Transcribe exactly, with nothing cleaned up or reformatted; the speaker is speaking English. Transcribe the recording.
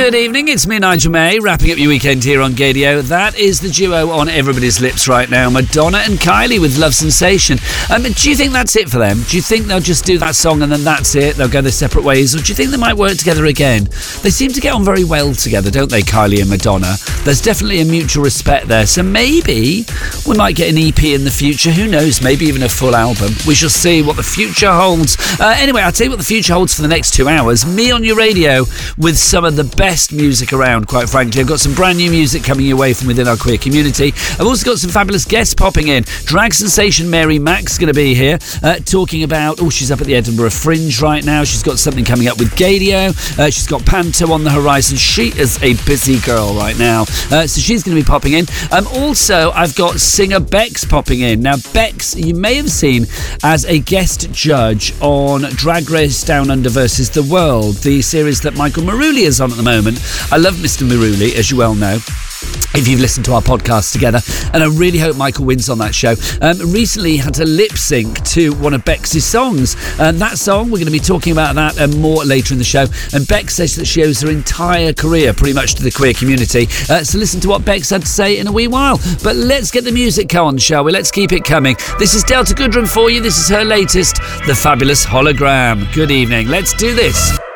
Good evening, it's me, Nigel May, wrapping up your weekend here on Gadio. That is the duo on everybody's lips right now, Madonna and Kylie with Love Sensation. Um, do you think that's it for them? Do you think they'll just do that song and then that's it, they'll go their separate ways, or do you think they might work together again? They seem to get on very well together, don't they, Kylie and Madonna? There's definitely a mutual respect there, so maybe we might get an E P in the future, who knows, maybe even a full album. We shall see what the future holds. Uh, anyway, I'll tell you what the future holds for the next two hours. Me on your radio with some of the best music around, quite frankly. I've got some brand new music coming your way from within our queer community. I've also got some fabulous guests popping in. Drag sensation Mary Mack's going to be here uh, talking about, oh, she's up at the Edinburgh Fringe right now. She's got something coming up with Gadio. Uh, she's got Panto on the horizon. She is a busy girl right now. Uh, so she's going to be popping in. Um, also, I've got singer Bex popping in. Now, Bex, you may have seen as a guest judge on Drag Race Down Under versus The World, the series that Michael Maruli is on at the moment. I love Mister Maruli, as you well know, if you've listened to our podcast together, and I really hope Michael wins on that show. Um, recently had to lip sync to one of Bex's songs, and that song, we're going to be talking about that and more later in the show. And Bex says that she owes her entire career pretty much to the queer community, uh, so listen to what Bex had to say in a wee while. But let's get the music on, shall we? Let's keep it coming. This is Delta Goodrem for you. This is her latest, The Fabulous Hologram. Good evening. Let's do this.